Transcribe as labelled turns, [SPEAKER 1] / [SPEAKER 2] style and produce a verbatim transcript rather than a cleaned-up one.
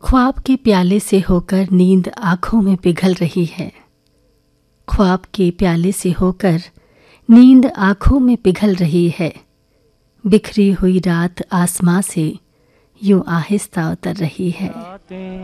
[SPEAKER 1] ख्वाब के प्याले से होकर नींद आँखों में पिघल रही है। ख्वाब के प्याले से होकर नींद आँखों में पिघल रही है। बिखरी हुई रात आसमां से यूं आहिस्ता उतर रही है।